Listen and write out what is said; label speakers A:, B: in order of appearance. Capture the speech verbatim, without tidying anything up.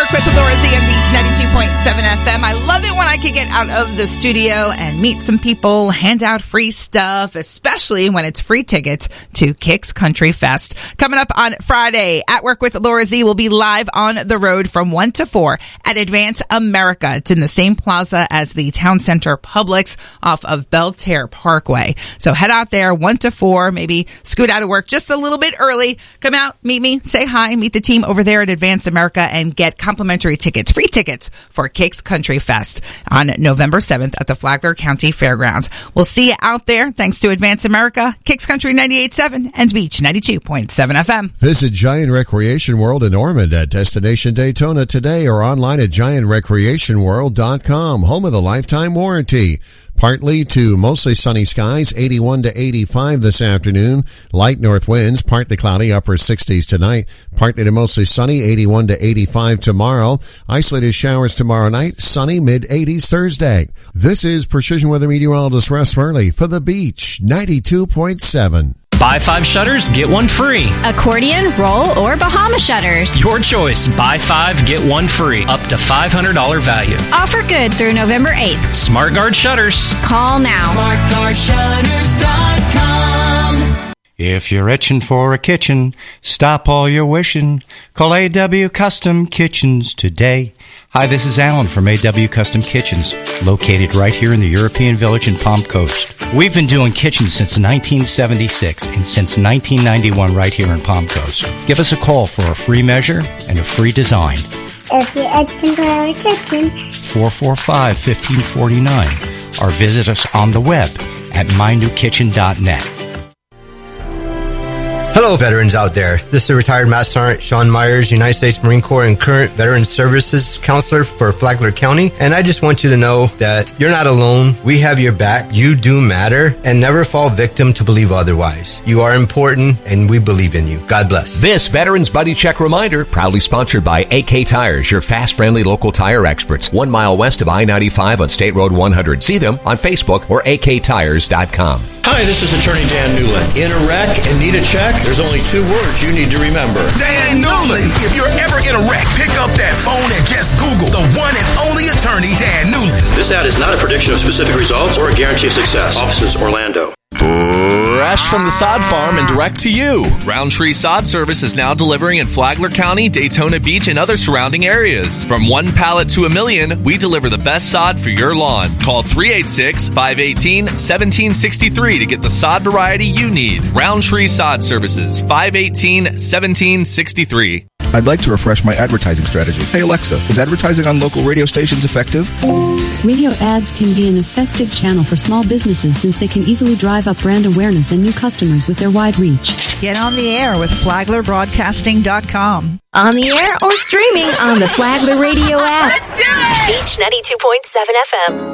A: Work with Laura Z on Beach ninety-two point seven F M. I love it when I can get out of the studio and meet some people, hand out free stuff, especially when it's free tickets to Kicks Country Fest. Coming up on Friday, At Work with Laura Z will be live on the road from one to four at Advance America. It's in the same plaza as the Town Center Publix off of Belterre Parkway. So head out there one to four, maybe scoot out of work just a little bit early. Come out, meet me, say hi, meet the team over there at Advance America, and get complimentary tickets, free tickets for Kicks Country Fest on November seventh at the Flagler County Fairgrounds. We'll see you out there. Thanks to Advance America, Kicks Country ninety-eight point seven, and Beach ninety-two point seven F M.
B: Visit Giant Recreation World in Ormond at Destination Daytona today or online at giant recreation world dot com, home of the lifetime warranty. Partly to mostly sunny skies, eighty-one to eighty-five this afternoon. Light north winds, partly cloudy, upper sixties tonight. Partly to mostly sunny, eighty-one to eighty-five tomorrow. Isolated showers tomorrow night, sunny, mid-eighties Thursday. This is Precision Weather Meteorologist Russ Murley for the Beach, ninety-two point seven.
C: Buy five shutters, get one free.
D: Accordion, roll, or Bahama shutters.
C: Your choice. Buy five, get one free. Up to five hundred dollars value.
D: Offer good through November eighth.
C: SmartGuard Shutters.
D: Call now.
E: smart guard shutters dot com.
F: If you're itching for a kitchen, stop all your wishing. Call A W Custom Kitchens today. Hi, this is Alan from A W Custom Kitchens, located right here in the European Village in Palm Coast. We've been doing kitchens since nineteen seventy-six and since nineteen ninety-one right here in Palm Coast. Give us a call for a free measure and a free design.
G: If you're itching for a kitchen,
F: four four five, one five four nine, or visit us on the web at my new kitchen dot net.
H: Hello, veterans out there. This is retired Master Sergeant Sean Myers, United States Marine Corps and current Veteran Services Counselor for Flagler County. And I just want you to know that you're not alone. We have your back. You do matter, and never fall victim to believe otherwise. You are important, and we believe in you. God bless.
I: This Veterans Buddy Check reminder, proudly sponsored by A K Tires, your fast, friendly local tire experts. One mile west of I ninety-five on State Road one hundred. See them on Facebook or A K tires dot com.
J: Hi, this is Attorney Dan Newland. In a wreck and need a check? There's only two words you need to remember.
K: Dan Newland. If you're ever in a wreck, pick up that phone and just Google the one and only attorney, Dan Newland.
J: This ad is not a prediction of specific results or a guarantee of success. Offices, Orlando.
L: Fresh from the sod farm and direct to you. Roundtree Sod Service is now delivering in Flagler County, Daytona Beach, and other surrounding areas. From one pallet to a million, we deliver the best sod for your lawn. Call three eight six, five one eight, one seven six three to get the sod variety you need. Roundtree Sod Services, five one eight, one seven six three.
M: I'd like to refresh my advertising strategy. Hey Alexa, is advertising on local radio stations effective?
N: Radio ads can be an effective channel for small businesses since they can easily drive up brand awareness and new customers with their wide reach.
O: Get on the air with Flagler Broadcasting dot com.
D: On the air or streaming on the Flagler Radio app.
P: Let's do it! Beach ninety-two point seven F M.